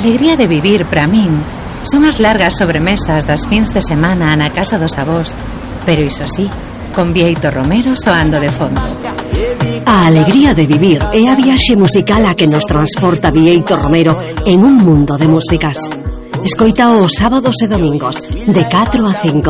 alegría de vivir, para min, son as largas sobremesas das fins de semana na casa dos avós, pero iso sí, con Bieito Romero soando de fondo. A alegría de vivir é a viaxe musical a que nos transporta Bieito Romero en un mundo de músicas. Escoita os sábados e domingos de 4 a 5